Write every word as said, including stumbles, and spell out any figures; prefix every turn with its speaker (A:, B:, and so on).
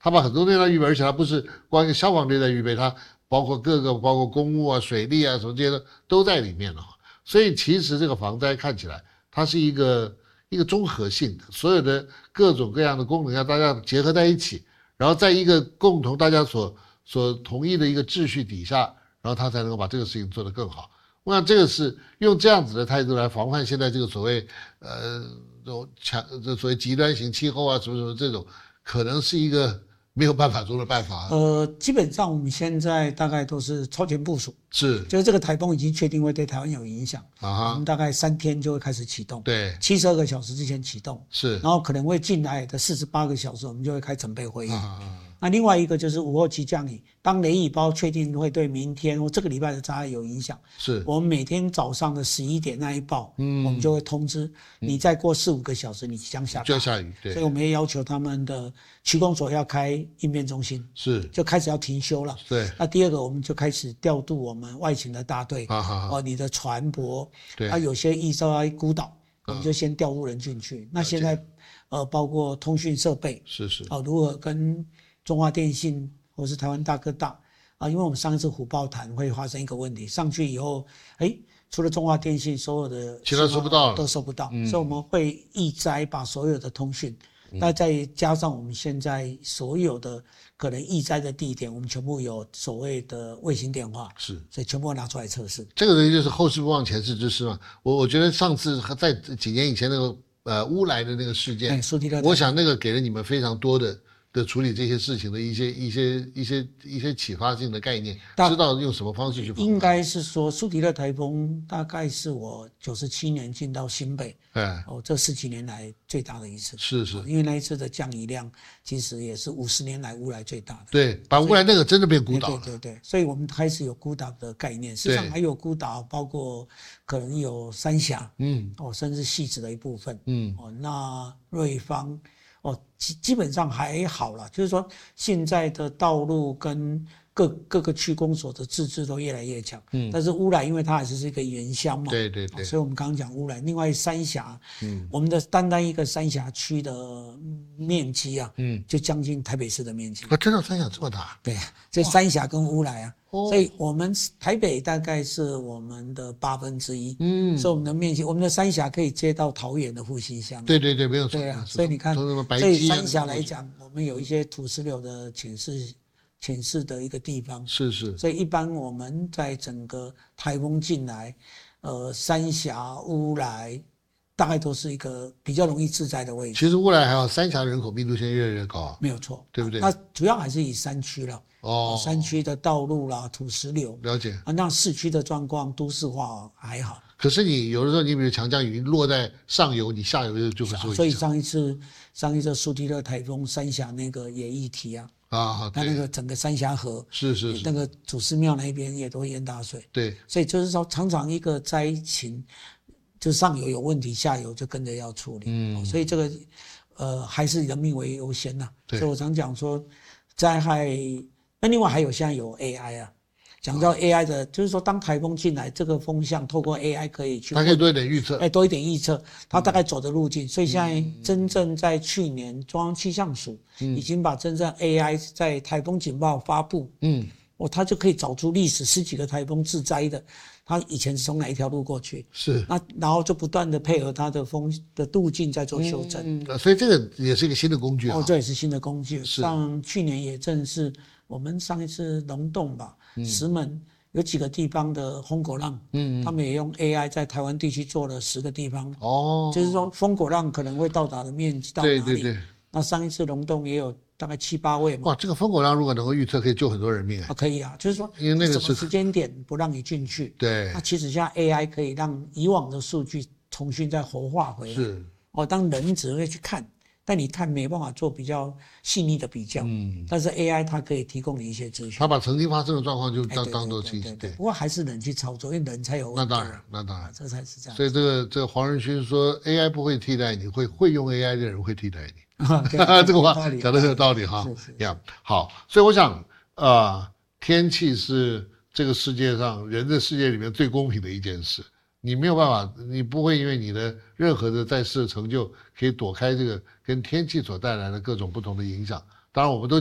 A: 他把很多东西来预备，而且他不是光一个消防队在预备，他包括各个包括公务啊、水利啊什么这些的都在里面了。所以其实这个防灾看起来它是一个一个综合性的，所有的各种各样的功能要大家结合在一起，然后在一个共同大家所所同意的一个秩序底下，然后他才能够把这个事情做得更好。我想这个是用这样子的态度来防范现在这个所谓呃这种强这所谓极端型气候啊什么什么这种，可能是一个没有办法中的办法。
B: 呃，基本上我们现在大概都是超前部署，
A: 是，
B: 就是这个台风已经确定会对台湾有影响，
A: 啊哈，
B: 我们大概三天就会开始启动，
A: 对，
B: 七十二个小时之前启动，
A: 是，
B: 然后可能会进来的四十八个小时，我们就会开准备会议。
A: 啊
B: 那另外一个就是午后期降雨，当雷雨包确定会对明天或这个礼拜的灾害有影响，
A: 是
B: 我们每天早上的十一点那一报，嗯，我们就会通知、嗯、你再过四五个小时你即将下大
A: 就要下雨，对，
B: 所以我们也要求他们的区公所要开应变中心，
A: 是，
B: 就开始要停休了。
A: 对，
B: 那第二个我们就开始调度我们外勤的大队，
A: 啊哈，
B: 哦，你的船舶，
A: 对，
B: 啊有些易受到孤岛，我们就先调入人进去。嗯、那现在呃包括通讯设备，
A: 是是，
B: 哦如何跟中华电信或是台湾大哥大啊，因为我们上一次虎豹潭会发生一个问题，上去以后，哎，除了中华电信，所有的
A: 其他收不到了，
B: 都收不到，
A: 嗯、
B: 所以我们会预摘把所有的通讯，那、嗯、再加上我们现在所有的可能预摘的地点，我们全部有所谓的卫星电话，
A: 是，
B: 所以全部拿出来测试。
A: 这个东西就是后事不忘前事之师嘛。我我觉得上次在几年以前那个呃乌来的那个事件，我想那个给了你们非常多的。的处理这些事情的一些一些一些一些启发性的概念，知道用什么方式去防范。
B: 应该是说苏迪勒台风大概是我九十七年进到新北，哎，哦，这十几年来最大的一次。
A: 是是，
B: 因为那一次的降雨量其实也是五十年来乌来最大的。
A: 对，把乌来那个真的变孤岛了。
B: 对对对，所以我们开始有孤岛的概念，事实上还有孤岛，包括可能有三峡，嗯，哦，甚至汐止的一部分，嗯，哦，那瑞芳。哦，基基本上还好啦，就是说现在的道路跟各各个区公所的自治都越来越强，嗯，但是乌来因为它还是是一个原乡嘛，
A: 对对对，
B: 所以我们刚刚讲乌来，另外三峡，嗯，我们的单单一个三峡区的面积啊，嗯，就将近台北市的面积，
A: 啊，真的三峡这么大？
B: 对，这三峡跟乌来啊。所以我们台北大概是我们的八分之一，嗯，所以我们的面积，我们的三峡可以接到桃园的复兴乡。
A: 对对对，没有错。
B: 对啊，所以你看，所以三峡来讲，我们有一些土石流的潜势潜势的一个地方。
A: 是是。
B: 所以一般我们在整个台风进来，呃，三峡、乌来，大概都是一个比较容易致灾的位置。
A: 其实乌来还好，三峡人口密度现在越来越高啊。
B: 没有错，
A: 对不对？
B: 那主要还是以山区了。
A: 哦，
B: 山区的道路啦，土石流，
A: 了解
B: 啊，那市区的状况都市化还好。
A: 可是你有的时候，你比如强降雨落在上游，你下游就会受影响。
B: 所以上一次上一次苏迪勒台风三峡那个也议题啊，
A: 啊，
B: 它那个整个三峡河
A: 是是是，
B: 那个祖师庙那边也都淹大水。
A: 对，
B: 所以就是说，常常一个灾情，就上游有问题，下游就跟着要处理。嗯，所以这个呃还是人命为优先呐。所以我常讲说，灾害。那另外还有现在有 A I 啊，讲到 A I 的，就是说当台风进来，这个风向透过 A I 可以去，
A: 它可以多一点预测，
B: 哎，多一点预测，它大概走的路径。所以现在真正在去年中央气象署已经把真正 A I 在台风警报发布，嗯，哦，它就可以找出历史十几个台风致灾的，它以前是从哪一条路过去，
A: 是，
B: 那然后就不断的配合它的风的路径在做修正，
A: 嗯，所以这个也是一个新的工具啊，
B: 哦，这也是新的工具。像去年也正是。我们上一次龙洞吧，嗯、石门有几个地方的风果浪，嗯，他们也用 A I 在台湾地区做了十个地方，哦，就是说风果浪可能会到达的面积到哪里？对对对。那上一次龙洞也有大概七八位嘛。
A: 哇，这个风果浪如果能够预测，可以救很多人命
B: 啊！可以啊，就是说，
A: 因为那个
B: 什么时间点不让你进去？
A: 对。
B: 那其实现在 A I 可以让以往的数据重新再活化回来。
A: 是。
B: 哦，当人只会去看。但你看没办法做比较细腻的比较，嗯，但是 A I 它可以提供你一些资讯，
A: 它把曾经发生的状况就当当做信息，对。
B: 不过还是人去操作，因为人才有问题。
A: 那当然，那当然，
B: 这才是这样。
A: 所以这个这个黄仁勋说 A I 不会替代你，会会用 A I 的人会替代你，这个话讲得很有道理哈。呀，好，所以我想，呃，天气是这个世界上人的世界里面最公平的一件事。你没有办法，你不会因为你的任何的在世的成就可以躲开这个跟天气所带来的各种不同的影响。当然，我们都